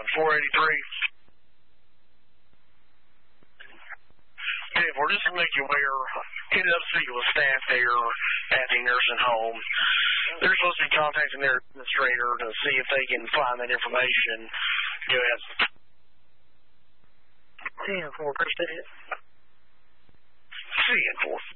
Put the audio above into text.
483. If we're just going to make you aware, ended up speaking with staff there at the nursing home. They're supposed to be contacting their administrator to see if they can find that information. Go ahead. 10-4, appreciate it. See you in 4.